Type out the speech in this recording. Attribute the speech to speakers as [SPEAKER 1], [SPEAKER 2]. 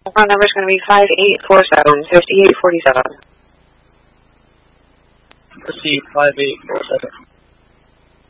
[SPEAKER 1] Phone number is going to be 5847-5847.
[SPEAKER 2] Proceed, 5847.